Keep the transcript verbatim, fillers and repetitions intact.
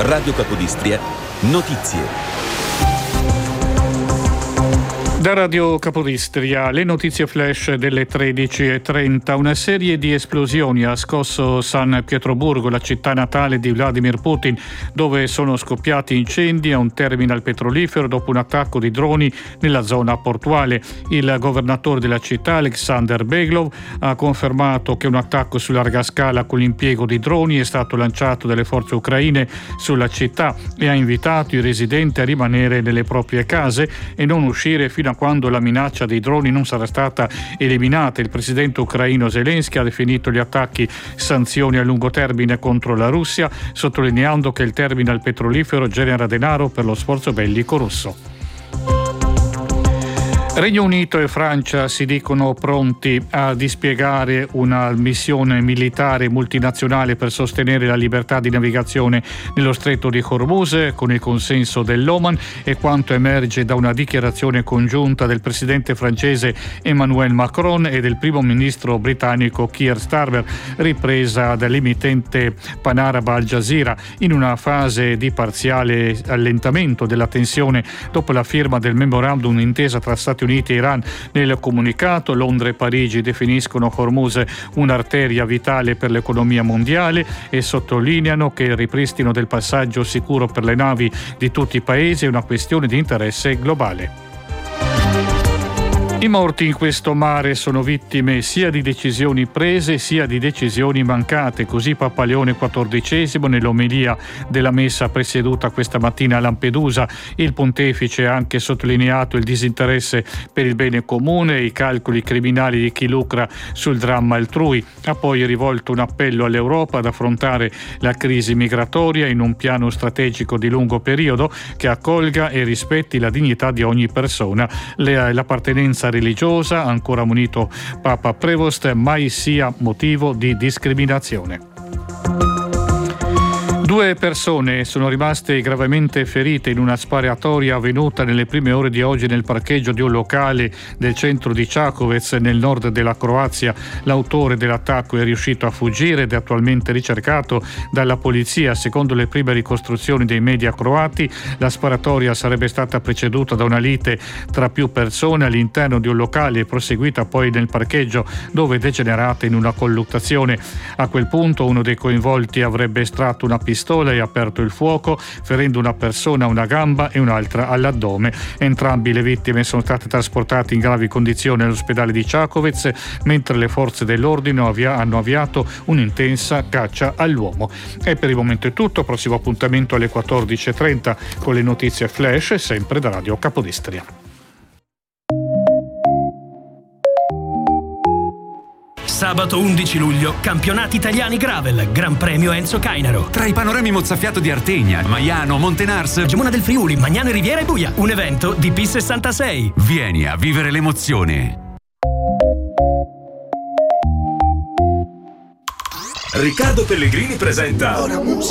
Radio Capodistria, notizie. Da Radio Capodistria, le notizie flash delle tredici e trenta. Una serie di esplosioni ha scosso San Pietroburgo, la città natale di Vladimir Putin, dove sono scoppiati incendi a un terminal petrolifero dopo un attacco di droni nella zona portuale. Il governatore della città, Alexander Beglov, ha confermato che un attacco su larga scala con l'impiego di droni è stato lanciato dalle forze ucraine sulla città e ha invitato i residenti a rimanere nelle proprie case e non uscire fino a quando la minaccia dei droni non sarà stata eliminata. Il presidente ucraino Zelensky ha definito gli attacchi sanzioni a lungo termine contro la Russia, sottolineando che il terminal petrolifero genera denaro per lo sforzo bellico russo. Regno Unito e Francia si dicono pronti a dispiegare una missione militare multinazionale per sostenere la libertà di navigazione nello stretto di Hormuz con il consenso dell'Oman, e quanto emerge da una dichiarazione congiunta del presidente francese Emmanuel Macron e del primo ministro britannico Keir Starmer, ripresa dall'emittente panaraba Al Jazeera, in una fase di parziale allentamento della tensione dopo la firma del memorandum d'intesa tra Stati Uniti Uniti e Iran. Nel comunicato, Londra e Parigi definiscono Hormuz un'arteria vitale per l'economia mondiale e sottolineano che il ripristino del passaggio sicuro per le navi di tutti i paesi è una questione di interesse globale. I morti in questo mare sono vittime sia di decisioni prese sia di decisioni mancate. Così Papa Leone quattordicesimo, nell'omelia della messa presieduta questa mattina a Lampedusa, il pontefice ha anche sottolineato il disinteresse per il bene comune e i calcoli criminali di chi lucra sul dramma altrui. Ha poi rivolto un appello all'Europa ad affrontare la crisi migratoria in un piano strategico di lungo periodo che accolga e rispetti la dignità di ogni persona. Le, l'appartenenza religiosa, ancora munito Papa Prevost, mai sia motivo di discriminazione. Due persone sono rimaste gravemente ferite in una sparatoria avvenuta nelle prime ore di oggi nel parcheggio di un locale del centro di Čakovec, nel nord della Croazia. L'autore dell'attacco è riuscito a fuggire ed è attualmente ricercato dalla polizia. Secondo le prime ricostruzioni dei media croati, la sparatoria sarebbe stata preceduta da una lite tra più persone all'interno di un locale e proseguita poi nel parcheggio, dove è degenerata in una colluttazione. A quel punto uno dei coinvolti avrebbe estratto una pistola e aperto il fuoco, ferendo una persona a una gamba e un'altra all'addome. Entrambi le vittime sono state trasportate in gravi condizioni all'ospedale di Čakovec, mentre le forze dell'ordine avvia- hanno avviato un'intensa caccia all'uomo. E per il momento è tutto. Prossimo appuntamento alle quattordici e trenta con le notizie flash, sempre da Radio Capodistria. Sabato undici luglio, campionati italiani Gravel, Gran Premio Enzo Cainaro. Tra i panorami mozzafiato di Artegna, Maiano, Montenars, Gemona del Friuli, Magnano, Riviera e Buia. Un evento di P sessantasei. Vieni a vivere l'emozione. Riccardo Pellegrini presenta